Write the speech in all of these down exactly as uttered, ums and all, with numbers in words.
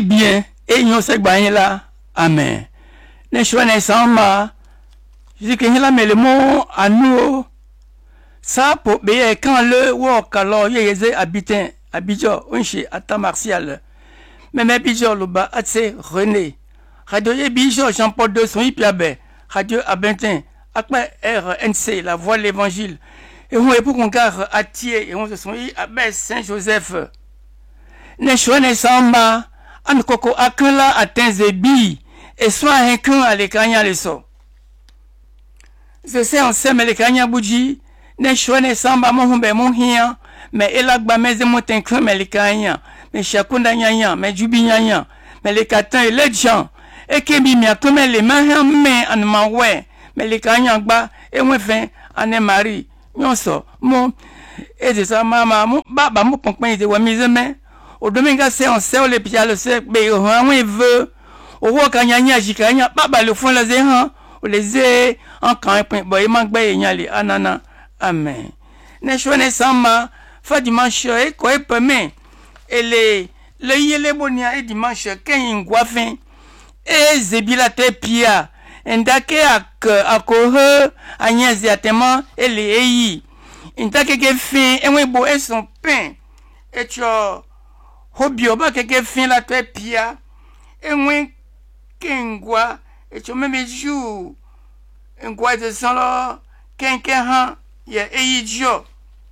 bien et nous se gagne là. Amen. Ne choix ensemble. Je dis que là mais le mot à nous ça pour bien quand le work alors il y a habitant Abidjan onchi ata martial. Mais mais Abidjan le bas assez René. Radio Abidjan Jean-Paul deux son Ipiabe. Radio Abentin. Après R N C la voix de l'évangile. Et on est pour qu'on garde Atier et on se sont à Saint-Joseph. Ne choix ensemble. An koko akala atenzebi et soit un can à l'écran les so. Je sais on sait mais l'écran bougi ne choix ne samba mon humbe mon hien mais elagba mais mon tenkran mais l'écran mais chakunda nyanya mais jubi nyanya mais les katans et les gens et que bi mi comme les mains mais an ma ouais mais l'écran gba et moi fin an mari nyon so mon et de ça mama mon baba mon ponkpen de wa mise main au domingue c'est on sait le pia le sait mais on veut au roi kanyanya jikanya baba le fond les hein ou les é en quand point boy manque ba nyali anana amen ne chone sama fa dimanche et quoi permet et les le yele bonia et dimanche ken ngwafin et zebila te pia ndake ak akohe agnès atema et les eyi ndake ke fin et we bo et son pain et tu Hobby oba keke fin la te pia et moins kengwa et tu même jour un quoi de sang là kenken ya eyidio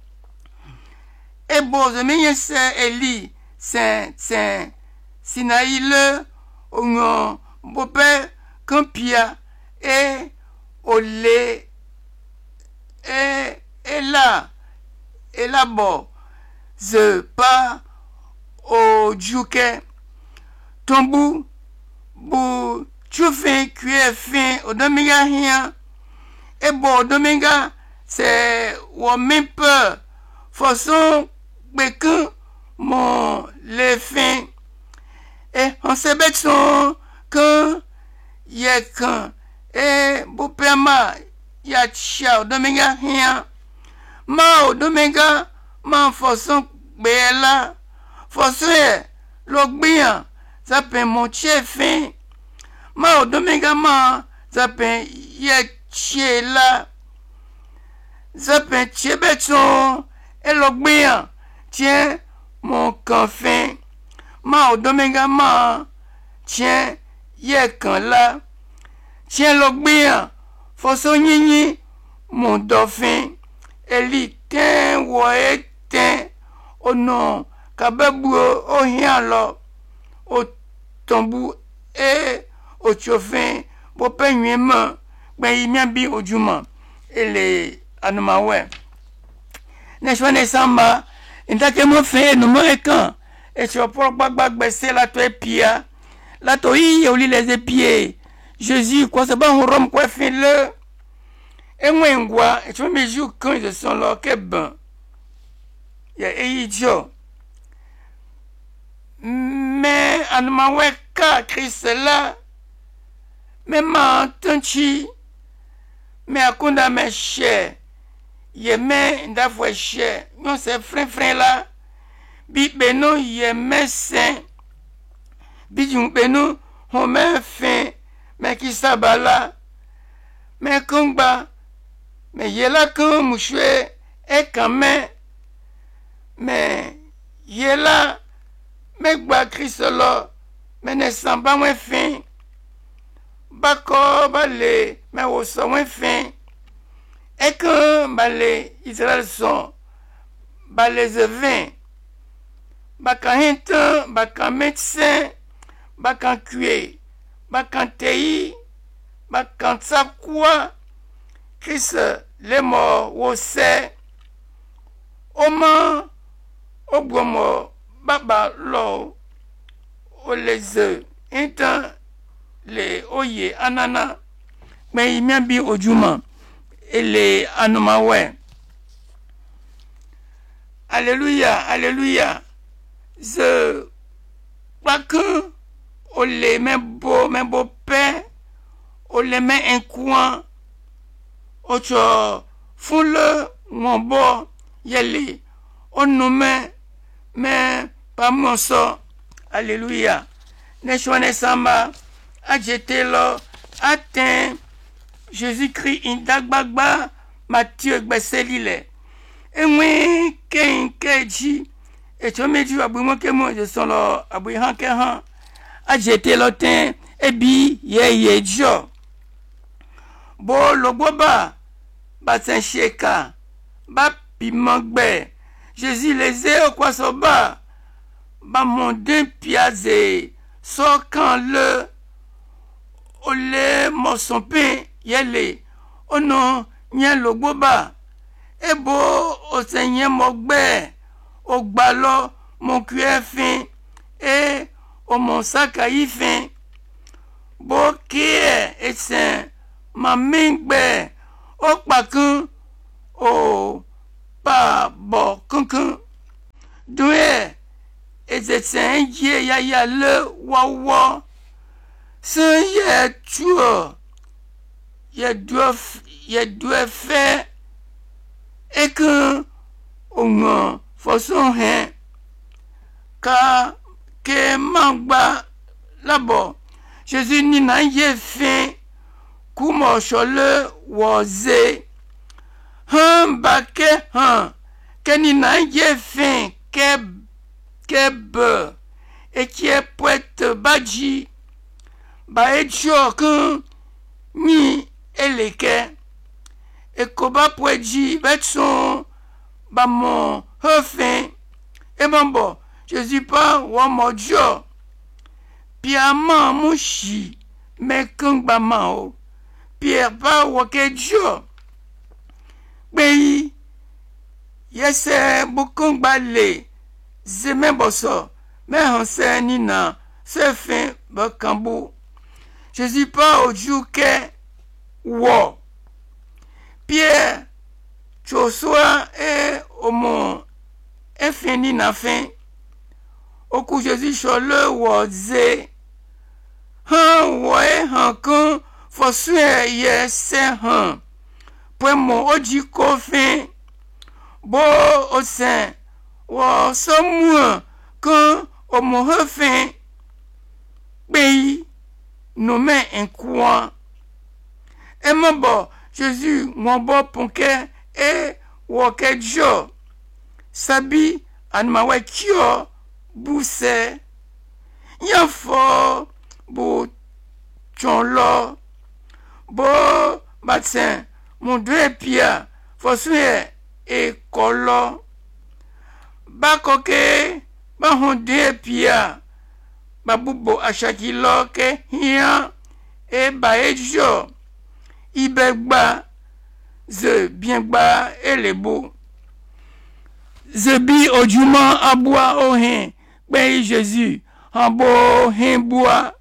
et bon je me c'est Eli c'est c'est sinaïle on bopé campia et olé et et là et là bon je pas au Djouke, Tombu, Bou, Tchoufin, Cuir fin, au Dominga rien, et bon, Dominga, c'est ou même peu, façon, bécun, mon, les fins, et on se bête son, quand, y'a quand, et Boupema, y'a tcha, au Dominga rien, ma au Dominga, ma façon, béla, Fosse l'ogbian, ça peut mon chef. Ma au domingue, ça peut y être là. Ça peut tchébetson et l'ogbian. Tiens, mon confin. Ma au domingue, tiens, y est quand là. Tiens, l'ogbian. Fosse nini, mon dauphin. Eli, ten, ouais, ten, au nom. Kababu au hien lo au tombu et au chauffin pour peigner main ben il m'a bien au juma et les anamawe ne choix ne samba indake mo fait no mo ekan et tu pour gbagba gbese la toi pia la toi au lit les épieds Jésus quoi c'est bon rome quoi fin le et moi ngwa et tu me joue quand ils sont là que ben il y a idiot. Mais en ma weka Christ là mais ma tanchi mais akunda me cher ye me nda fwe cher non c'est frère frère là bi beno ye me saint bi jun beno on me fin mais qui sabala mais kongba mais ye la kan mouchwe et quand même mais ye la mais gba Christ là mais ne sent pas moins fin bako balé mais au son moins fin et que balé Israël sont balé vin baka hintan baka médecin baka cué baka tei baka quoi Christ les morts au c'est au man au gomo baba lo o les œufs intan les oye anana mais il m'a bien au juma et les anomawe alléluia alléluia je pas que on les met beau mais beau pain on les met un coin autre font le mon beau yeli on nous met mais pas mon sang alléluia Neshwane Samba, Adjetelo, atteint Jésus-Christ Indagbagba, Matthieu Besselile. Et moi, Ken Keji, et tu me dis, Abou Mokemo, je suis là, Abou Hankehan, Adjetelo, et bi, ye ye jo. Bo, lo boba, Batin Sheka, Ba Pimangbe, Jésus les est au quoi so ba, Ba mon den piazé, so quand le, Ole Mosompe, Yele, Oh non, Nyen lo boba, E bo, O Seigneur Mogbe, O Gbalo, Mon cuir fin, E, O mon sac à y fin, Bo kie, E sen, Ma mingbe, O kpakun, O pa bo kunkun, Doué, E se sen ye ya ya le wawa, Sen ye tuo, Ye doit, Ye doit faire, Et que, Au moins, façon hein, Ka, Ke mangba, Là-bas, Jésus ni na ye fin, Kumo chole woze, Han bake han, Ke ni na ye fin, Ke, Ke be, E kie poete baji, Ba e jo kun, Ni eleke, E koba poeji, Betson, Ba mon, He fin, E mambo, Jésus pa, Wamo jo, Pia man mouchi, Me kung ba man o, Pierre pa wake jo. Beyi, Yese bukung ba le, Zeme boso, Me hanse nina, Se fin bakambu. Jésus pa o juke, Wo. Pierre, Choswa e o mon, E fin nina fin. Oku Jésus chole wo ze, Han woe han kun, Fosue ye se han, Pwe mon oji ko fin, Bo o sen, Wo so mwen, Kun o mon he fin, Beyi, Nou men en kouan. E mon bo, Jésus, mon bo ponke, E woke jo, Sabi, an ma we kyo, Bouse, Yan fo, Bo, Chon lo, Bo, Batsen, Mon dwe pia, Fosue, E kolo, Ba koke, Ba hon dwe pia, Ba bubo achakilo ke hiyan, E ba e jo, Ibegba, Ze bien gba e lebo, Ze bi ojuman abwa o hen, Beyi Jésus, An bo hen boa,